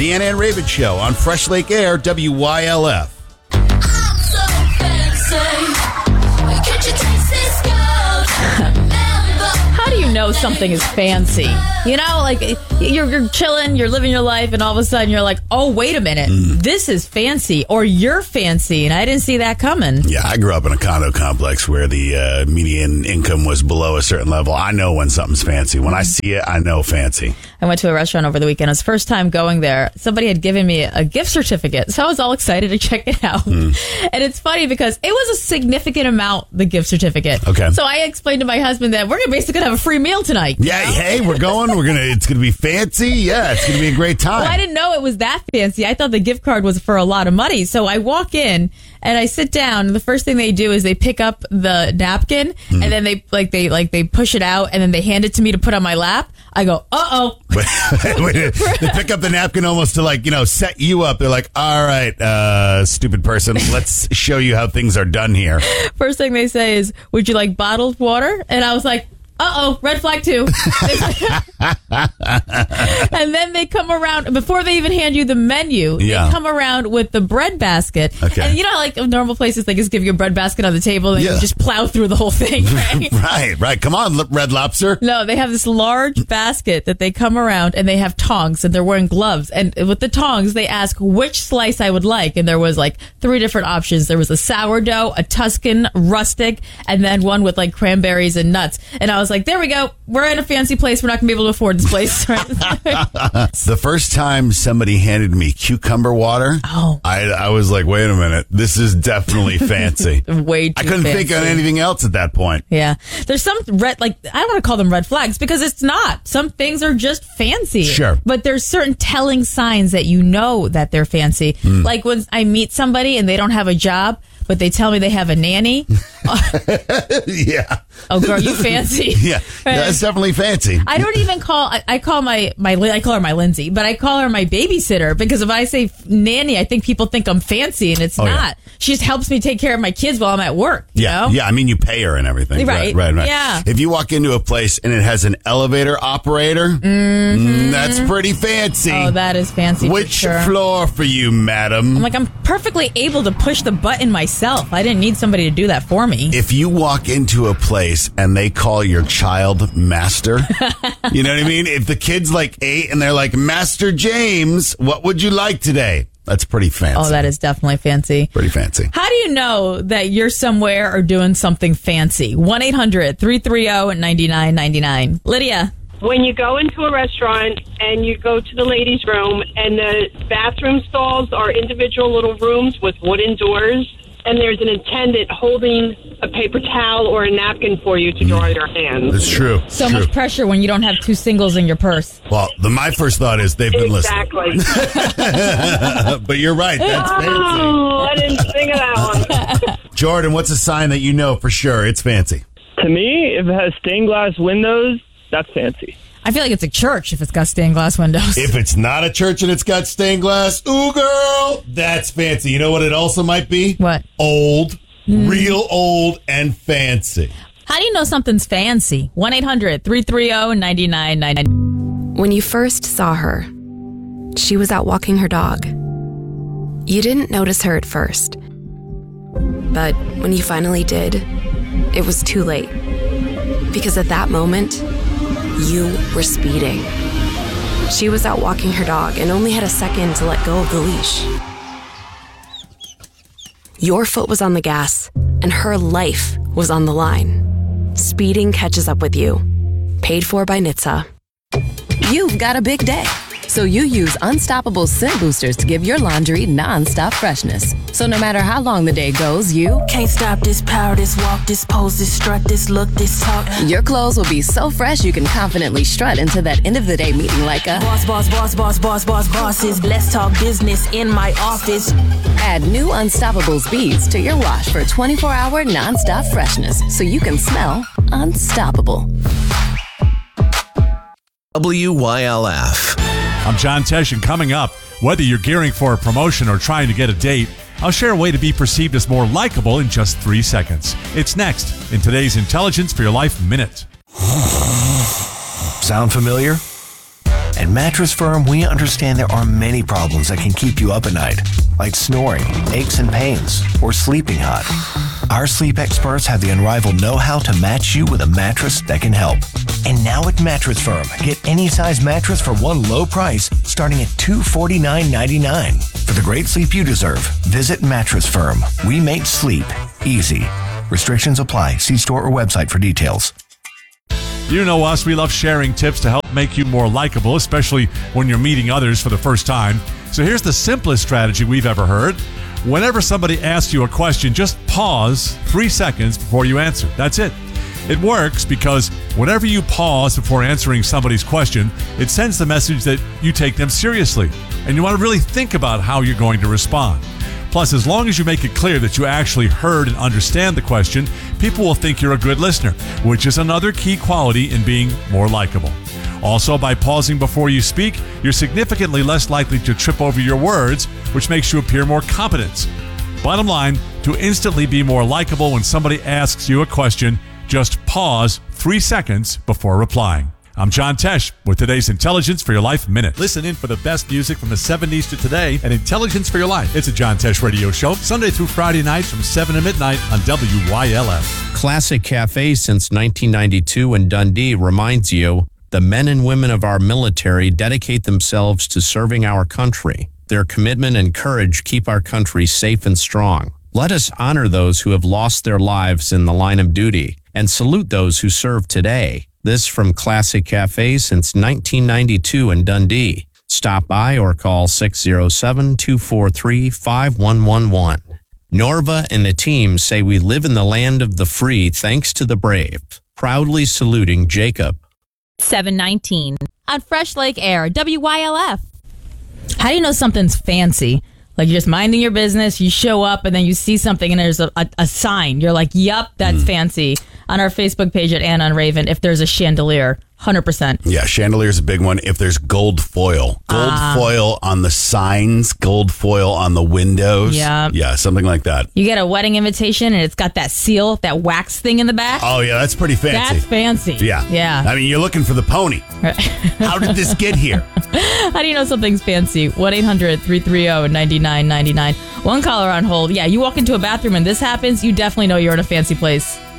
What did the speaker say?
The Ann Raven Show on Fresh Lake Air, WYLF. I'm so fancy. Could you taste this gold? How do you know something is fancy? You know, like you're chilling, you're living your life, and all of a sudden you're like, oh, wait a minute, this is fancy, or you're fancy, and I didn't see that coming. Yeah, I grew up in a condo complex where the median income was below a certain level. I know when something's fancy. When I see it, I know fancy. I went to a restaurant over the weekend. It was the first time going there. Somebody had given me a gift certificate, so I was all excited to check it out. And it's funny because it was a significant amount, the gift certificate. Okay. So I explained to my husband that we're basically going to have a free meal tonight. Yeah, hey, we're going. It's going to be fancy. Yeah, it's going to be a great time. Well, I didn't know it was that fancy. I thought the gift card was for a lot of money. So I walk in and I sit down. And the first thing they do is they pick up the napkin and then they push it out and then they hand it to me to put on my lap. I go, uh-oh. Wait, they pick up the napkin almost to set you up. They're like, all right, stupid person, let's show you how things are done here. First thing they say is, would you like bottled water? And I was like, uh-oh, red flag too. And then they come around, before they even hand you the menu, they come around with the bread basket. Okay. And you know, like normal places, they just give you a bread basket on the table and you just plow through the whole thing, right? Right. Come on, Red Lobster. No, they have this large basket that they come around and they have tongs and they're wearing gloves. And with the tongs, they ask which slice I would like. And there was like 3 different options. There was a sourdough, a Tuscan, rustic, and then one with like cranberries and nuts. And I was like, there we go. We're in a fancy place. We're not going to be able to afford this place. The first time somebody handed me cucumber water, I was like, wait a minute. This is definitely fancy. Way too I couldn't think of anything else at that point. Yeah. There's some I don't want to call them red flags because it's not. Some things are just fancy. Sure. But there's certain telling signs that you know that they're fancy. Like when I meet somebody and they don't have a job, but they tell me they have a nanny. Yeah. Oh, girl, you fancy. Yeah. That's definitely fancy. I don't even call, I call I call her my Lindsay, but I call her my babysitter because if I say nanny, I think people think I'm fancy and it's not. Yeah. She just helps me take care of my kids while I'm at work. You know? Yeah. I mean, you pay her and everything. Right. Yeah. If you walk into a place and it has an elevator operator, that's pretty fancy. Oh, that is fancy. Which floor for you, madam? I'm like, I'm perfectly able to push the button myself. I didn't need somebody to do that for me. If you walk into a place and they call your child master, you know what I mean? If the kid's like 8 and they're like, Master James, what would you like today? That's pretty fancy. Oh, that is definitely fancy. Pretty fancy. How do you know that you're somewhere or doing something fancy? 1-800-330-9999. Lydia. When you go into a restaurant and you go to the ladies' room and the bathroom stalls are individual little rooms with wooden doors, and there's an attendant holding a paper towel or a napkin for you to dry your hands. It's true. So much pressure when you don't have 2 singles in your purse. Well, my first thought is they've been listening. Exactly. But you're right. That's fancy. Oh, I didn't think of that one. Jordan, what's a sign that you know for sure it's fancy? To me, if it has stained glass windows, that's fancy. I feel like it's a church if it's got stained glass windows. If it's not a church and it's got stained glass, ooh, girl, that's fancy. You know what it also might be? What? Old. Real old and fancy. How do you know something's fancy? 1-800-330-9999. When you first saw her, she was out walking her dog. You didn't notice her at first. But when you finally did, it was too late. Because at that moment, you were speeding. She was out walking her dog and only had a second to let go of the leash. Your foot was on the gas, and her life was on the line. Speeding catches up with you. Paid for by NHTSA. You've got a big day, so you use Unstoppable Scent Boosters to give your laundry non-stop freshness. So no matter how long the day goes, you Can't stop this power, this walk, this pose, this strut, this look, this talk. your clothes will be so fresh you can confidently strut into that end of the day meeting like a Bosses. Let's talk business in my office. Add new Unstoppable Beads to your wash for 24-hour non-stop freshness so you can smell unstoppable. WYLF. I'm John Tesh, and coming up, whether you're gearing for a promotion or trying to get a date, I'll share a way to be perceived as more likable in just 3 seconds. It's next in today's Intelligence for Your Life Minute. Sound familiar? At Mattress Firm, we understand there are many problems that can keep you up at night, like snoring, aches and pains, or sleeping hot. Our sleep experts have the unrivaled know-how to match you with a mattress that can help. And now at Mattress Firm, get any size mattress for one low price, starting at $249.99. For the great sleep you deserve, visit Mattress Firm. We make sleep easy. Restrictions apply. See store or website for details. You know us, we love sharing tips to help make you more likable, especially when you're meeting others for the first time. So here's the simplest strategy we've ever heard. Whenever somebody asks you a question, just pause 3 seconds before you answer. That's it. It works because whenever you pause before answering somebody's question, it sends the message that you take them seriously, and you want to really think about how you're going to respond. Plus, as long as you make it clear that you actually heard and understand the question, people will think you're a good listener, which is another key quality in being more likable. Also, by pausing before you speak, you're significantly less likely to trip over your words, which makes you appear more competent. Bottom line, to instantly be more likable when somebody asks you a question, just pause 3 seconds before replying. I'm John Tesh with today's Intelligence for Your Life Minute. Listen in for the best music from the 70s to today and Intelligence for Your Life. It's a John Tesh radio show, Sunday through Friday nights from 7 to midnight on WYLF. Classic Cafe since 1992 in Dundee reminds you the men and women of our military dedicate themselves to serving our country. Their commitment and courage keep our country safe and strong. Let us honor those who have lost their lives in the line of duty and salute those who serve today. This from Classic Cafe since 1992 in Dundee. Stop by or call 607-243-5111. Norva and the team say we live in the land of the free thanks to the brave. Proudly saluting Jacob. 719 on Fresh Lake Air, WYLF. How do you know something's fancy? Like you're just minding your business, you show up, and then you see something, and there's a sign. You're like, yup, that's fancy. On our Facebook page at Ann on Raven, if there's a chandelier, 100%. Yeah, chandelier's a big one. If there's gold foil. Gold foil on the signs, gold foil on the windows. Yeah, something like that. You get a wedding invitation, and it's got that seal, that wax thing in the back. Oh, yeah, that's pretty fancy. That's fancy. Yeah. I mean, you're looking for the pony. How did this get here? How do you know something's fancy? 1-800-330-9999. One caller on hold. Yeah, you walk into a bathroom and this happens, you definitely know you're in a fancy place.